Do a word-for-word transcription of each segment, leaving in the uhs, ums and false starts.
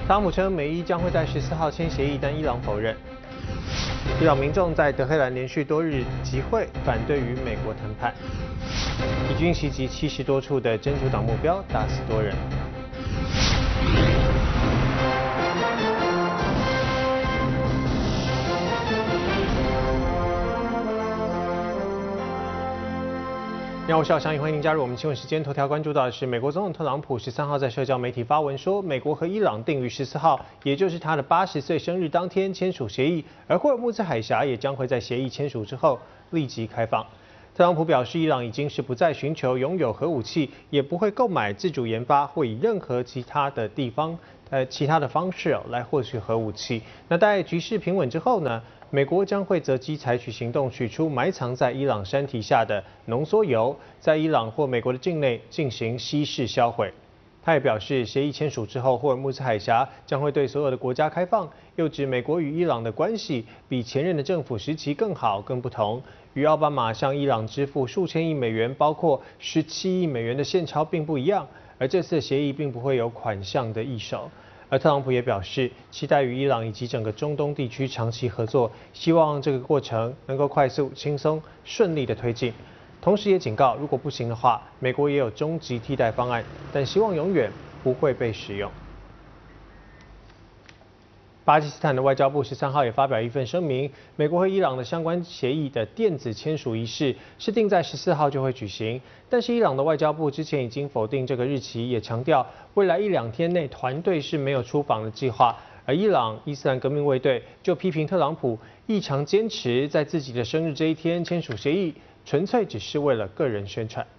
特朗普称美伊将会在十四号签协议，但伊朗否认。伊朗民众在德黑兰连续多日集会，反对与美国谈判。以军袭击七十多处的真主党目标，打死多人。你好，我是小翔，也欢迎您加入我们新闻时间。头条关注到的是，美国总统特朗普十三号在社交媒体发文说，美国和伊朗定于十四号，也就是他的八十岁生日当天签署协议，而霍尔木兹海峡也将会在协议签署之后立即开放。特朗普表示，伊朗已经是不再寻求拥有核武器，也不会购买、自主研发或以任何其他的地方呃其他的方式、哦、来获取核武器。那待局势平稳之后呢？美国将会择机采取行动，取出埋藏在伊朗山体下的浓缩铀，在伊朗或美国的境内进行稀释销毁。他也表示，协议签署之后，霍尔木兹海峡将会对所有的国家开放。又指美国与伊朗的关系比前任的政府时期更好、更不同。与奥巴马向伊朗支付数千亿美元，包括十七亿美元的现钞并不一样，而这次的协议并不会有款项的易手。而特朗普也表示，期待与伊朗以及整个中东地区长期合作，希望这个过程能够快速、轻松、顺利的推进。同时也警告，如果不行的话，美国也有终极替代方案，但希望永远不会被使用。巴基斯坦的外交部十三号也发表一份声明，美国和伊朗的相关协议的电子签署仪式是定在十四号就会举行，但是伊朗的外交部之前已经否定这个日期，也强调未来一两天内团队是没有出访的计划。而伊朗伊斯兰革命卫队就批评特朗普异常坚持在自己的生日这一天签署协议，纯粹只是为了个人宣传。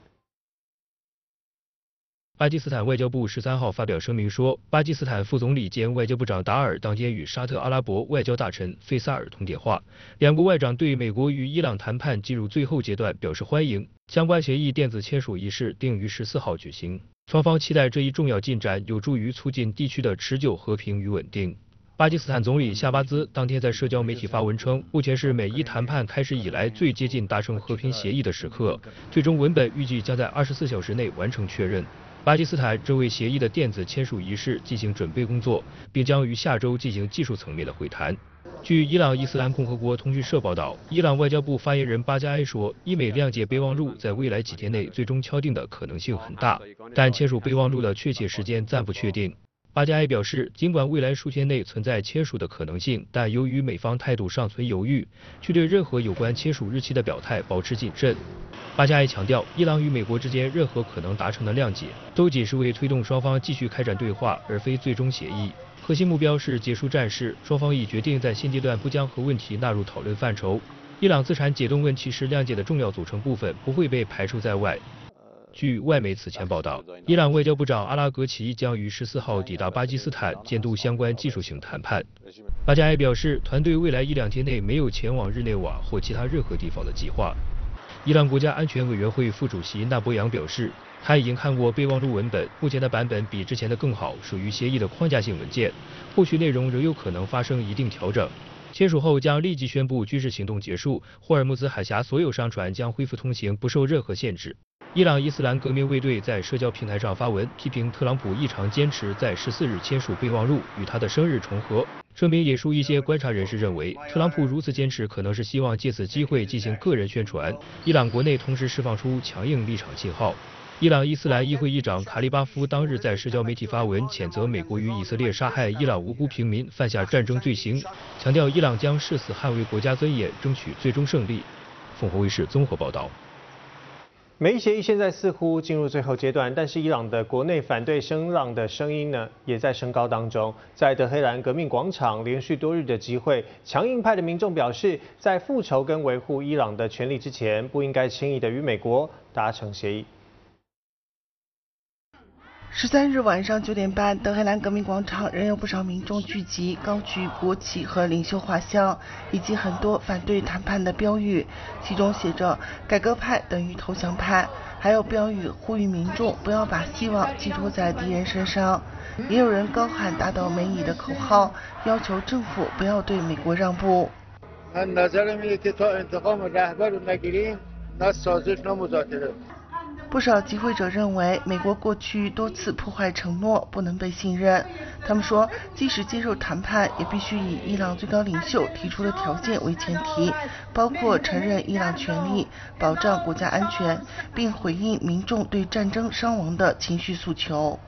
巴基斯坦外交部十三号发表声明说，巴基斯坦副总理兼外交部长达尔当天与沙特阿拉伯外交大臣费萨尔通电话，两国外长对美国与伊朗谈判进入最后阶段表示欢迎。相关协议电子签署仪式定于十四号举行，双方期待这一重要进展有助于促进地区的持久和平与稳定。巴基斯坦总理夏巴兹当天在社交媒体发文称，目前是美伊谈判开始以来最接近达成和平协议的时刻，最终文本预计将在二十四小时内完成确认。巴基斯坦正为协议的电子签署仪式进行准备工作，并将于下周进行技术层面的会谈。据伊朗伊斯兰共和国通讯社报道，伊朗外交部发言人巴加埃说，伊美谅解备忘录在未来几天内最终敲定的可能性很大，但签署备忘录的确切时间暂不确定。巴加埃表示，尽管未来数天内存在签署的可能性，但由于美方态度尚存犹豫，却对任何有关签署日期的表态保持谨慎。巴加埃强调，伊朗与美国之间任何可能达成的谅解，都仅是为推动双方继续开展对话，而非最终协议。核心目标是结束战事，双方已决定在现阶段不将核问题纳入讨论范畴。伊朗资产解冻问题是谅解的重要组成部分，不会被排除在外。据外媒此前报道，伊朗外交部长阿拉格齐将于十四号抵达巴基斯坦，监督相关技术性谈判。巴加埃表示，团队未来一两天内没有前往日内瓦或其他任何地方的计划。伊朗国家安全委员会副主席纳博扬表示，他已经看过备忘录文本，目前的版本比之前的更好，属于协议的框架性文件，后续内容仍有可能发生一定调整。签署后将立即宣布军事行动结束，霍尔木兹海峡所有商船将恢复通行，不受任何限制。伊朗伊斯兰革命卫队在社交平台上发文，批评特朗普异常坚持在十四日签署备忘录，与他的生日重合。声明引述一些观察人士认为，特朗普如此坚持可能是希望借此机会进行个人宣传。伊朗国内同时释放出强硬立场信号。伊朗伊斯兰议会议长卡利巴夫当日在社交媒体发文，谴责美国与以色列杀害伊朗无辜平民，犯下战争罪行，强调伊朗将誓死捍卫国家尊严，争取最终胜利。凤凰卫视综合报道。 美伊协议现在似乎进入最后阶段，但是伊朗的国内反对声浪的声音呢，也在升高当中。在德黑兰革命广场连续多日的集会，强硬派的民众表示，在复仇跟维护伊朗的权利之前，不应该轻易的与美国达成协议。 十三日晚上九点半，德黑兰革命广场仍有不少民众聚集，高举国旗和领袖画像，以及很多反对谈判的标语，其中写着“改革派等于投降派”，还有标语呼吁民众不要把希望寄托在敌人身上。也有人高喊打倒美以的口号，要求政府不要对美国让步。 不少集会者认为，美国过去多次破坏承诺，不能被信任。他们说，即使接受谈判，也必须以伊朗最高领袖提出的条件为前提，包括承认伊朗权利、保障国家安全，并回应民众对战争伤亡的情绪诉求。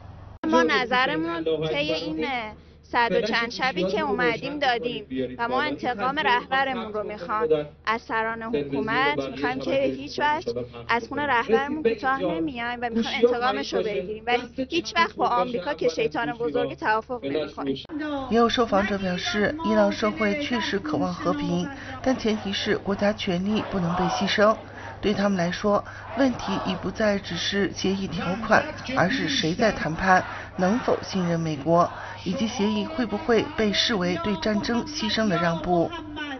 صد و چند شبی که اومدیم دادیم و ما انتقام رهبرمون رو میخوام از سران حکومت میخوایم که هیچ وقت از خون رهبرمون کوتاه نمیایم و میخوایم انتقامش رو بگیریم ولی هیچ وقت با آمریکا که شیطان بزرگ توافق نمیکنیم。 也有受访者表示，伊朗社会确实渴望和平，但前提是国家权力不能被牺牲。对他们来说，问题已不再只是协议条款，而是谁在谈判，能否信任美国，以及协议会不会被视为对战争牺牲的让步。